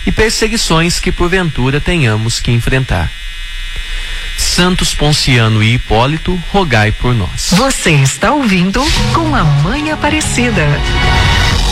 e perseguições que porventura tenhamos que enfrentar. Santos Ponciano e Hipólito, rogai por nós. Você está ouvindo Com a Mãe Aparecida.